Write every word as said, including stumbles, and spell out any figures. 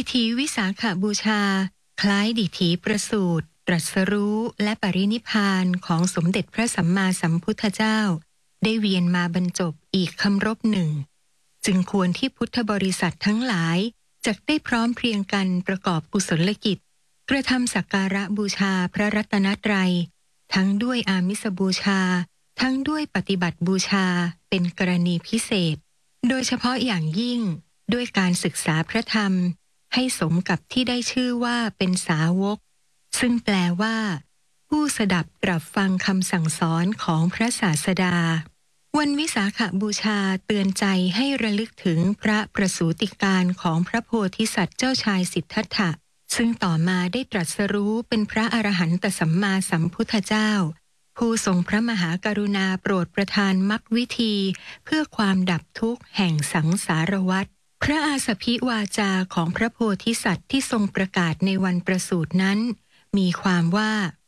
ถีวิสาขบูชาคล้ายดิถีประสูติตรัสรู้และปรินิพพานของสมเด็จพระสัมมาสัมพุทธเจ้าได้เวียนมาบรรจบอีกคำรบหนึ่งจึงควรที่พุทธบริษัททั้งหลายจะได้พร้อมเพรียงกันประกอบกุศลกิจกระทำสักการะบูชาพระรัตนตรัยทั้งด้วยอามิสบูชาทั้งด้วยปฏิบัติบูชาเป็นกรณีพิเศษโดยเฉพาะอย่างยิ่งด้วยการศึกษาพระธรรมให้สมกับที่ได้ชื่อว่าเป็นสาวกซึ่งแปลว่าผู้สดับตรับฟังคำสั่งสอนของพระศาสดาวันวิสาขบูชาเตือนใจให้ระลึกถึงพระประสูติการของพระโพธิสัตว์เจ้าชายสิทธัตถะซึ่งต่อมาได้ตรัสรู้เป็นพระอรหันตสัมมาสัมพุทธเจ้าผู้ทรงพระมหากรุณาโปรดประทานมรรควิธีเพื่อความดับทุกข์แห่งสังสารวัฏพระอาสพิวาจาของพระโพธิสัตว์ที่ทรงประกาศในวันประสูตินั้นมีความว่า